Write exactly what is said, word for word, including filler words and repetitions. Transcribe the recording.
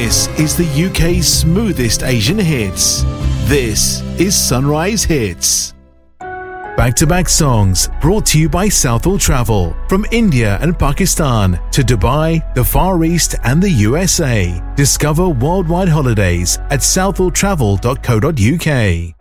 This is the U K's smoothest Asian hits. This is Sunrise Hits. Back-to-back songs brought to you by Southall Travel. From India and Pakistan to Dubai, the Far East and the U S A. Discover worldwide holidays at southall travel dot co dot uk.